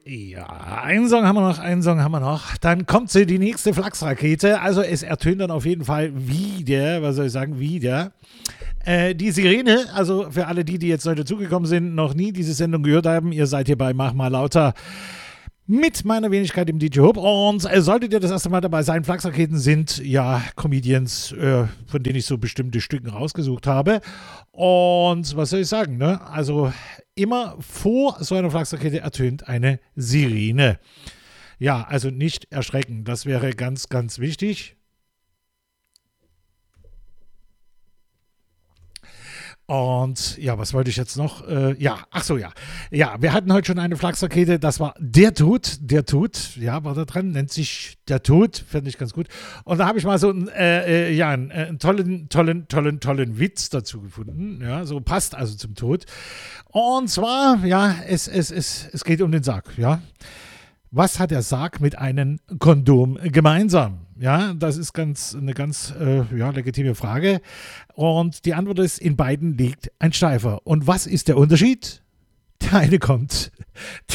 Ja, einen Song haben wir noch. Dann kommt sie, die nächste Flachsrakete. Also es ertönt dann auf jeden Fall wieder, was soll ich sagen, wieder. Die Sirene, also für alle die jetzt neu dazugekommen sind, noch nie diese Sendung gehört haben, ihr seid hier bei Mach mal lauter mit meiner Wenigkeit im DJ Hub. Und solltet ihr das erste Mal dabei sein, Flachsraketen sind ja Comedians, von denen ich so bestimmte Stücken rausgesucht habe. Und was soll ich sagen, ne? Also immer vor so einer Flachsrakete ertönt eine Sirene. Ja, also nicht erschrecken, das wäre ganz, ganz wichtig. Und ja, was wollte ich jetzt noch? Ja, wir hatten heute schon eine Flachsrakete, das war Der Tod, ja, war da dran, nennt sich Der Tod, fände ich ganz gut. Und da habe ich mal so einen tollen Witz dazu gefunden, ja, so passt also zum Tod. Und zwar, ja, es geht um den Sarg, ja. Was hat der Sarg mit einem Kondom gemeinsam? Ja, das ist eine ganz legitime Frage. Und die Antwort ist, in beiden liegt ein Steifer. Und was ist der Unterschied? Der eine kommt